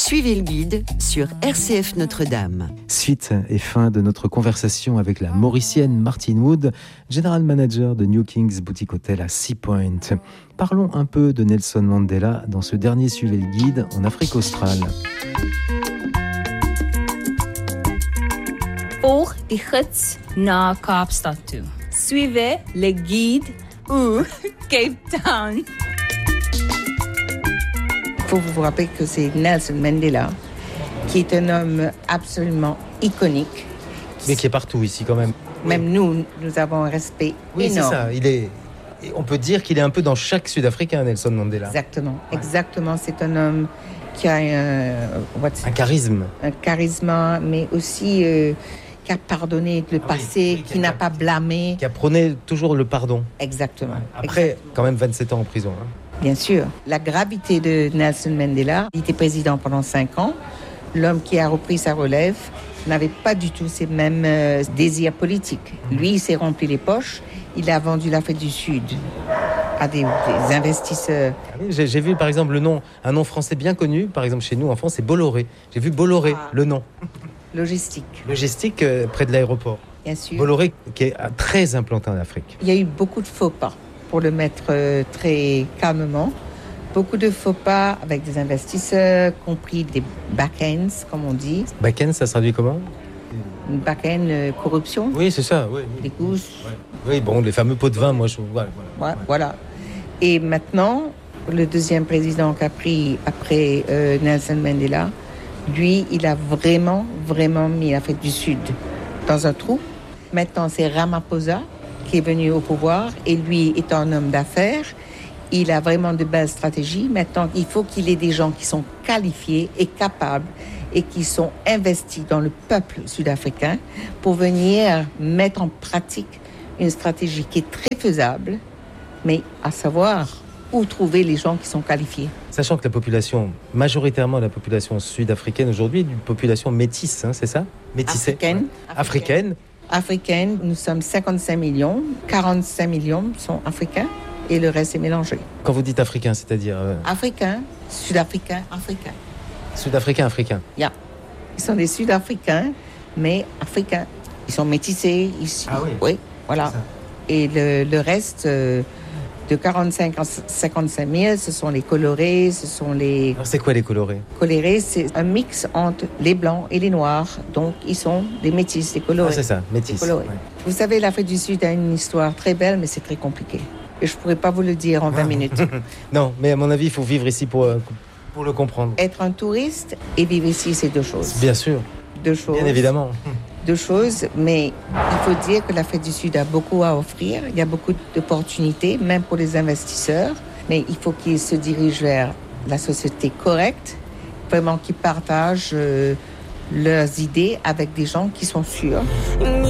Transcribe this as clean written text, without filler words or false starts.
Suivez le guide sur RCF Notre-Dame. Suite et fin de notre conversation avec la Mauricienne Martine Wood, General Manager de New Kings Boutique Hotel à Sea Point. Parlons un peu de Nelson Mandela dans ce dernier Suivez le guide en Afrique australe. Volg die gids naar Kaapstad toe. Suivez le guide ou Cape Town. Il faut vous rappeler que c'est Nelson Mandela, qui est un homme absolument iconique. Mais qui est partout ici quand même. Même nous avons un respect énorme. C'est ça. On peut dire qu'il est un peu dans chaque Sud-Africain, Nelson Mandela. Exactement. C'est un homme qui a un charisme. Un charisme, mais aussi qui a pardonné le passé, qui n'a pas blâmé. Qui a prôné toujours le pardon. Exactement. Après, quand même 27 ans en prison. Bien sûr. La gravité de Nelson Mandela, il était président pendant 5 ans. L'homme qui a repris sa relève n'avait pas du tout ces mêmes désirs politiques. Lui, il s'est rempli les poches. Il a vendu l'Afrique du Sud à des investisseurs. J'ai vu par exemple un nom français bien connu, par exemple chez nous en France, c'est Bolloré. J'ai vu Bolloré, le nom. Logistique près de l'aéroport. Bien sûr. Bolloré qui est très implanté en Afrique. Il y a eu beaucoup de faux pas, pour le mettre très calmement. Beaucoup de faux pas avec des investisseurs, compris des back-ends, comme on dit. Back-end, ça se traduit comment ? Une back-end corruption. Oui, c'est ça. Oui. Des gousses. Oui, bon, les fameux pots de vin, moi, Voilà. Et maintenant, le deuxième président qu'a pris après Nelson Mandela, lui, il a vraiment mis l'Afrique du Sud dans un trou. Maintenant, c'est Ramaphosa qui est venu au pouvoir et lui est un homme d'affaires. Il a vraiment de belles stratégies. Maintenant, il faut qu'il ait des gens qui sont qualifiés et capables et qui sont investis dans le peuple sud-africain pour venir mettre en pratique une stratégie qui est très faisable, mais à savoir où trouver les gens qui sont qualifiés. Sachant que majoritairement la population sud-africaine aujourd'hui est une population métisse, c'est ça ? Métissée. Africaine, nous sommes 55 millions, 45 millions sont africains et le reste est mélangé. Quand vous dites africain, c'est-à-dire Africain, sud-africain, africain. Sud-africain, africain. Yeah. Ils sont des Sud-Africains, mais africains. Ils sont métissés ici. Ah oui. Oui, voilà. Et le reste, de 45 à 55 000, ce sont les colorés, ce sont les... Alors c'est quoi les colorés ? Colorés, c'est un mix entre les blancs et les noirs. Donc, ils sont des métis, les colorés. Ah, c'est ça, métis. Ouais. Vous savez, l'Afrique du Sud a une histoire très belle, mais c'est très compliqué. Et je ne pourrais pas vous le dire en 20 minutes. Non, mais à mon avis, il faut vivre ici pour le comprendre. Être un touriste et vivre ici, c'est deux choses. Bien sûr. Deux choses. Bien évidemment. Deux choses, mais il faut dire que l'Afrique du Sud a beaucoup à offrir. Il y a beaucoup d'opportunités, même pour les investisseurs. Mais il faut qu'ils se dirigent vers la société correcte, vraiment qu'ils partagent leurs idées avec des gens qui sont sûrs.